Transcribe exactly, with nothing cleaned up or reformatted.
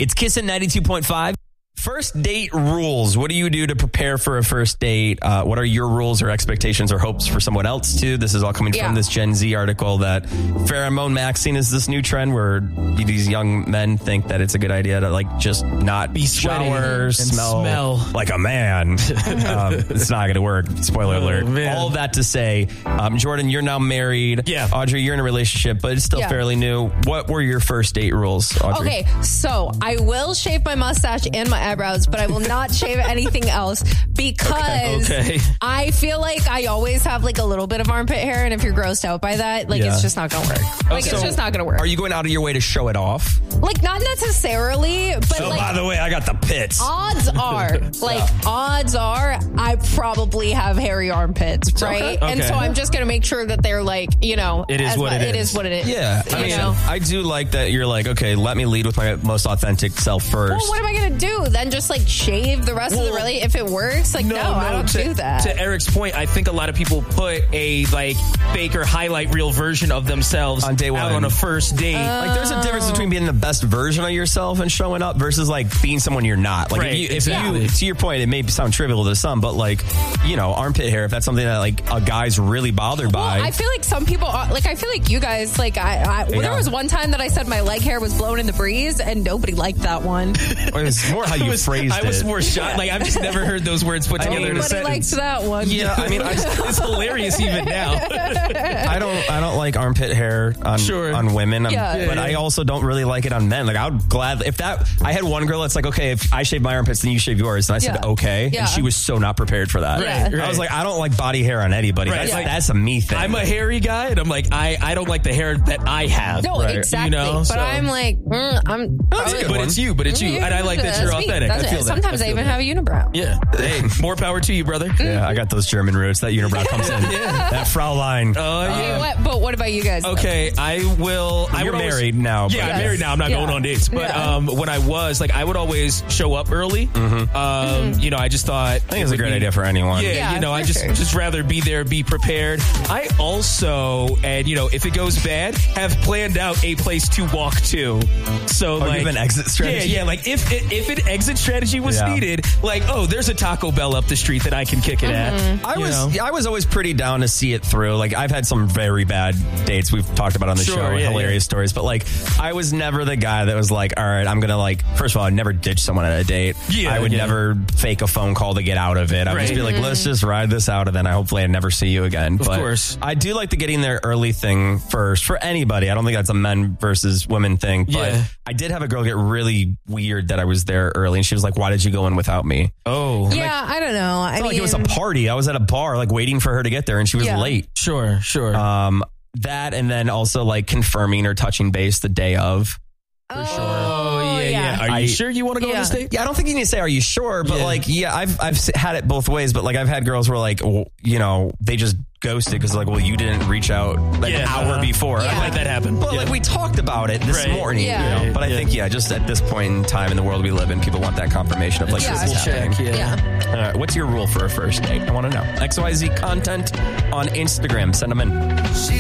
It's Kissin' ninety-two point five. First date rules. What do you do to prepare for a first date? Uh, what are your rules or expectations or hopes for someone else too? This is all coming Yeah. from this Gen Z article that pheromone maxing is this new trend where these young men think that it's a good idea to like just not Be sweaty shower, and smell, smell. like a man. um, it's not going to work. Spoiler Oh, alert. man. All of that to say, um, Jordan, you're now married. Yeah. Audrey, you're in a relationship, but it's still Yeah. fairly new. What were your first date rules, Audrey? Okay, so I will shave my mustache and my eyebrows, but I will not shave anything else because Okay. I feel like I always have like a little bit of armpit hair, and if you're grossed out by that, like Yeah. it's just not gonna work. Like So it's just not gonna work. Are you going out of your way to show it off? Like not necessarily, but Oh, like by the way, I got the pits. odds are, like odds are, I probably have hairy armpits, right? And Okay. so I'm just gonna make sure that they're like, you know, It is as what mu- it it is. is what it is. Yeah, I You mean, know? I do like that you're like, okay, let me lead with my most authentic self first. Well, what am I gonna do then? Just like shave the rest of the Well, really? If it works, like no, I don't to, do that. To Eric's point, I think a lot of people put a like fake or highlight reel version of themselves On day out one. on a first date. Like, there's a difference between being the best version of yourself and showing up versus like being someone you're not. Like, Right, if, you, if exactly. you, to your point, it may sound trivial to some, but like, you know, armpit hair, if that's something that like a guy's really bothered Well, by. I feel like some people are, like I feel like you guys like I, I Yeah. there was one time that I said my leg hair was blowing in the breeze and nobody liked that one. it was more how you I was, phrased I was it. more shocked. Like I've just never heard those words put together in a Nobody sentence. liked that one. yeah, I mean, I, It's hilarious even now. I don't, I don't like armpit hair on Sure. on women, I'm- Yeah. but Yeah, I yeah. also don't really like it on men. Like, I would gladly if that. I had one girl that's like, okay, if I shave my armpits, then you shave yours, and I said Yeah. okay, Yeah. and she was so not prepared for that. Yeah. Right, I was like, I don't like body hair on anybody. Right. That's, Yeah. that's a me thing. I'm a hairy guy, and I'm like, I, I don't like the hair that I have. No, Right. exactly. You know, but so- I'm like, mm, I'm. That's a good But one. it's you, but it's you. And I like that you're That's me. authentic. That's I feel it. that. Sometimes I, feel even that. have a unibrow. Yeah. Hey, more power to you, brother. Yeah, I got those German roots. That unibrow comes in. That Fraulein. Oh, Okay, yeah. what? But what about you guys? Okay, I will. I You're would always- married now. Yeah, but I'm married now. I'm not Yeah. going on dates. But Yeah. um, when I was, like, I would always show up early. Mm-hmm. Um, You know, I just thought. I think it's a great idea for anyone. Yeah, Yeah, you know, I for just sure. just rather be there, be prepared. I also, and you know, if it goes bad, have planned out a place to walk to. So, Oh, like, you have an exit strategy? Yeah, yeah. Like if it, if an exit strategy was Yeah. needed, like, oh, there's a Taco Bell up the street that I can kick it Mm-hmm. at. I you was know? I was always pretty down to see it through. Like, I've had some very bad dates we've talked about on the Sure, show, yeah, hilarious yeah. stories. But like, I was never the guy that was like, all right, I'm gonna like. First of all, I'd never ditch someone at a date. Yeah, I would yeah. never fake a phone call to get out of it. I would just Right. be like, let's just ride this out, and then I hopefully I never see you again. Of but course. I do like the getting there early thing first for anybody. I don't think that's a men versus women thing. But Yeah. I did have a girl get really weird that I was there early, and she was like, "Why did you go in without me?" Oh, Yeah, I don't know. I It's not mean, like it was a party. I was at a bar, like waiting for her to get there, and she was Yeah. late. sure, sure. Um, that and then also like confirming or touching base the day of. for sure. oh yeah, yeah. Are you I- sure you want to go Yeah. on this date? Yeah, I don't think you need to say, "Are you sure?" But Yeah. like, yeah, I've I've s- had it both ways. But like, I've had girls where like, well, you know, they just ghosted because like, well, you didn't reach out like an Yeah, hour uh-huh. before. Yeah. I'm Let like, that happen. but Yeah. like, we talked about it this Right. morning. Yeah. You know? But I Yeah. think yeah, just at this point in time in the world we live in, people want that confirmation of like, Yeah. this is We'll happening. check. Yeah. Yeah. All right, what's your rule for a first date? I want to know. X Y Z content on Instagram. Send them in.